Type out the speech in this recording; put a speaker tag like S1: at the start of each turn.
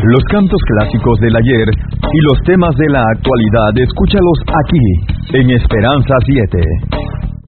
S1: Los cantos clásicos del ayer y los temas de la actualidad, escúchalos aquí, en Esperanza 7.